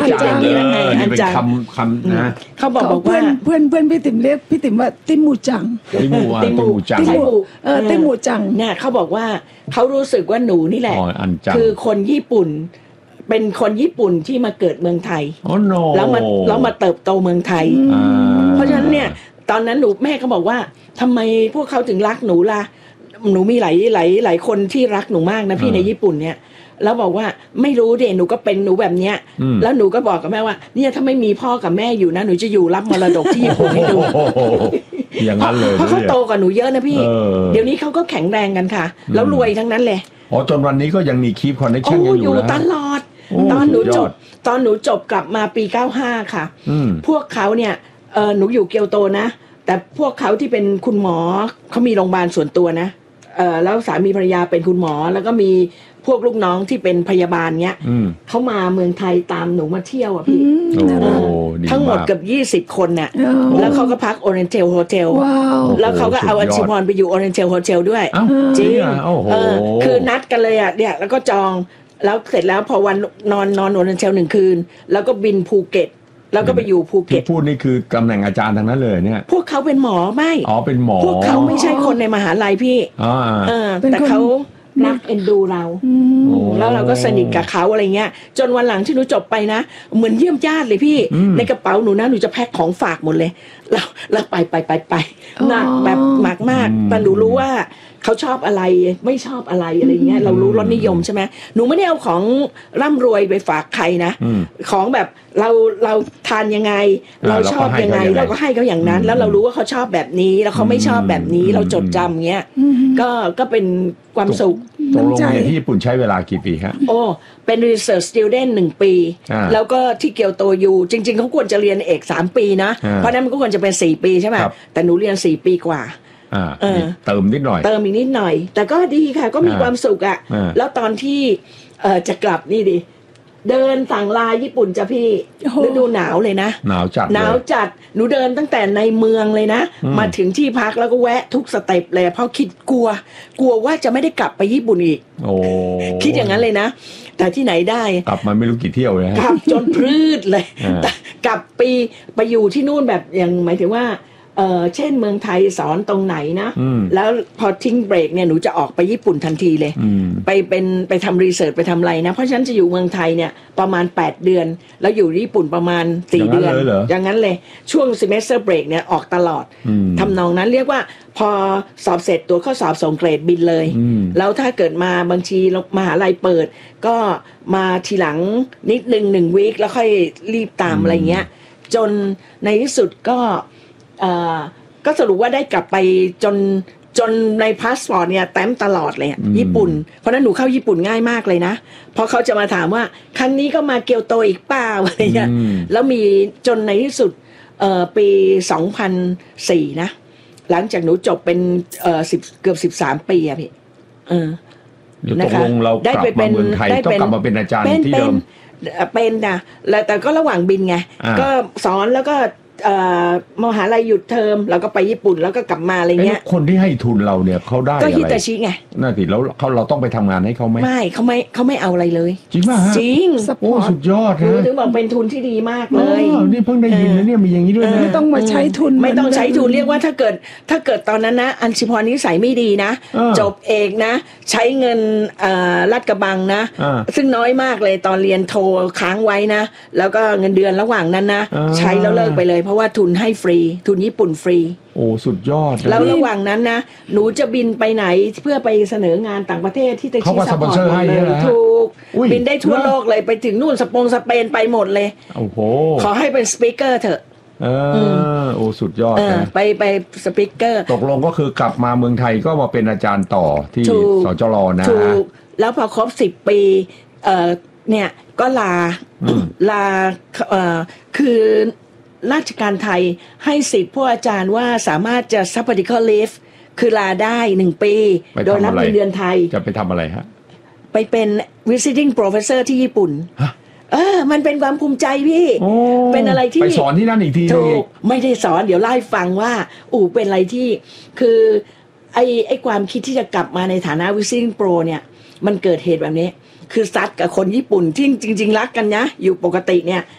จังนี่อันเป็นจังคำนะเขาบอกว่าเพื่อนพี่ติ๋มเรียกพี่ติ๋มว่าติมูจังติมูจังติมูจังเนี่ยเขาบอกว่าเขารู้สึกว่าหนูนี่แหละคือคนญี่ปุ่นเป็นคนญี่ปุ่นที่มาเกิดเมืองไทยแล้วมาเติบโตเมืองไทยเพราะฉะนั้นเนี่ยตอนนั้นแม่ก็บอกว่าทำไมพวกเขาถึงรักหนูล่ะหนูมีหลายคนที่รักหนูมากนะพี่ในญี่ปุ่นเนี่ยแล้วบอกว่าไม่รู้เด็กหนูก็เป็นหนูแบบเนี้ยแล้วหนูก็บอกกับแม่ว่าเนี่ยถ้าไม่มีพ่อกับแม่อยู่นะหนูจะอยู่รับมรดกที่ญี่ปุ่นให้ดูอย่างนั้นเลยเพราะเขาโตกว่าหนูเยอะนะพี่เดี๋ยวนี้เขาก็แข็งแรงกันค่ะแล้วรวยทั้งนั้นเลยจนวันนี้ก็ยังมีคีปคอนเนคชั่นกันอยู่ตลอดตอนหนูจบกลับมาปี95ค่ะพวกเขาเนี่ยหนูอยู่เกียวโตนะแต่พวกเขาที่เป็นคุณหมอเขามีโรงพยาบาลส่วนตัวนะแล้วสามีภรรยาเป็นคุณหมอแล้วก็มีพวกลูกน้องที่เป็นพยาบาลเนี้ยเขามาเมืองไทยตามหนูมาเที่ยวอ่ะพี่ทั้งหมดเกือบ20 คนเนี่ยแล้วเขาก็พัก Oriental Hotel แล้วเขาก็เอาอัญชิพรไปอยู่ Oriental Hotel ด้วยจริงคือนัดกันเลยอ่ะเนี่ยแล้วก็จองแล้วเสร็จแล้วพอวันนอน Oriental 1 คืนแล้วก็บินภูเก็ตแล้วก็ไปอยู่ภูเก็ตพูดนี่คือตำแหน่งอาจารย์ทางนั้นเลยเนี่ยพวกเขาเป็นหมอไม่เป็นหมอพวกเขาไม่ใช่คนในมหาลัยพี่แต่เขารักเอ็นดูเราแล้วเราก็สนิทกับเขาอะไรเงี้ยจนวันหลังที่หนูจบไปนะเหมือนเยี่ยมญาติเลยพี่ในกระเป๋าหนูนะหนูจะแพ็คของฝากหมดเลยแล้วไปหนักแบบมากแต่หนูรู้ว่าเขาชอบอะไรไม่ชอบอะไรเงี้ยเรารู้รสนิยมใช่ไหมหนูไม่ได้เอาของร่ำรวยไปฝากใครนะของแบบเราทานยังไงเราชอบยังไงเราก็ให้เขาอย่างนั้นแล้วเรารู้ว่าเขาชอบแบบนี้แล้วเขาไม่ชอบแบบนี้เราจดจำเงี้ยก็เป็นความสุขตกลงเรียนที่ญี่ปุ่นใช้เวลากี่ปีครับเป็น research student 1 ปีแล้วก็ที่เกียวโตอยู่จริงๆเขาควรจะเรียนเอก3 ปีนะเพราะนั้นมันก็ควรจะเป็น4 ปีใช่ไหมแต่หนูเรียน4 ปีกว่าเติมนิดหน่อยแต่ก็ดีค่ะก็มีความสุขอ่ะแล้วตอนที่จะกลับนี่ดิเดินสั่งลาญี่ปุ่นจ้ะพี่ฤดูหนาวเลยนะหนาวจัดหนูเดินตั้งแต่ในเมืองเลยนะมาถึงที่พักแล้วก็แวะทุกสเต็ปเลยเพราะคิดกลัวว่าจะไม่ได้กลับไปญี่ปุ่นอีกคิดอย่างนั้นเลยนะแต่ที่ไหนได้กลับมาไม่รู้กี่เที่ยวเลยกลับจนพืชเลยกลับไปอยู่ที่นู่นแบบอย่างหมายถึงว่าเช่นเมืองไทยสอนตรงไหนนะแล้วพอทิ้งเบรกเนี่ยหนูจะออกไปญี่ปุ่นทันทีเลยไปทำรีเสิร์ชไปทำอะไรนะเพราะฉะนั้นจะอยู่เมืองไทยเนี่ยประมาณ8 เดือนแล้วอยู่ญี่ปุ่นประมาณ4 เดือนอย่างนั้นเลยช่วง semester break เนี่ยออกตลอดทำนองนั้นเรียกว่าพอสอบเสร็จตัวข้อสอบส่งเกรดบินเลยแล้วถ้าเกิดมาบางทีมหาลัยเปิดก็มาทีหลังนิดนึง1 วีคแล้วค่อยรีบตามอะไรเงี้ยจนในที่สุดก็สรุปว่าได้กลับไปจนในพาสปอร์ตเนี่ยแต้มตลอดเลยญี่ปุ่นเพราะนั้นหนูเข้าญี่ปุ่นง่ายมากเลยนะเพราะเขาจะมาถามว่าครั้งนี้ก็มาเกียวโตอีกเปล่าอะไรเงี้ยแล้วมีจนในที่สุดปี2004นะหลังจากหนูจบเป็นเกือบ13 ปีอะพี่ตกลงเรากลับมาเมืองไทยต้องกลับมาเป็นอาจารย์ที่เดิมเป็นนะแต่ก็ระหว่างบินไงก็สอนแล้วก็มหาลัยหยุดเทอมเราก็ไปญี่ปุ่นแล้วก็กลับมาอะไรเงี้ยคนที่ให้ทุนเราเนี่ยเขาได้อะไรก็ฮิตาชิไงน่าติดแล้วเราต้องไปทำงานให้เขาไหมไม่เขาไม่เอาอะไรเลยจริงป่ะจริงโอ้สุดยอดนะถึงบอกเป็นทุนที่ดีมากเลยนี่เพิ่งได้ยินนะเนี่ยมีอย่างนี้ด้วยนะไม่ต้องมาใช้ทุนไม่ต้องใช้ทุนเรียกว่าถ้าเกิดตอนนั้นนะอัญชิพรนิสัยไม่ดีนะจบเอกนะใช้เงินลาดกระบังนะซึ่งน้อยมากเลยตอนเรียนโทค้างไว้นะแล้วก็เงินเดือนระหว่างนั้นนะใช้แล้วเลิกไปเลยเพราะว่าทุนให้ฟรีทุนญี่ปุ่นฟรีโอ้สุดยอดแล้วระหว่างนั้นนะหนูจะบินไปไหนเพื่อไปเสนองานต่างประเทศที่จะชี้ซัพพอร์ตเลยถูกบินได้ทั่วโลกเลยไปถึงนู่นสเปนไปหมดเลยโอ้โหขอให้เป็นสปีกเกอร์เถอะโอ้สุดยอดนะไปสปีกเกอร์ตกลงก็คือกลับมาเมืองไทยก็มาเป็นอาจารย์ต่อที่สจรนะถูกแล้วพอครบ10 ปีเนี่ยก็ลาคือราชการไทยให้สิทธิ์ผู้อาจารย์ว่าสามารถจะ sabbatical leave คือลาได้1 ปีโดยรับเงินเดือนไทยจะไปทำอะไรฮะไปเป็น visiting professor ที่ญี่ปุ่นมันเป็นความภูมิใจพี่เป็นอะไรที่ไปสอนที่นั่นอีกทีถูกไม่ได้สอนเดี๋ยวเล่าให้ฟังว่าเป็นอะไรที่คือไอ้ความคิดที่จะกลับมาในฐานะ visiting pro เนี่ยมันเกิดเหตุแบบนี้คือซัดกับคนญี่ปุ่นที่จริงๆรักกันนะอยู่ปกติเนี่ย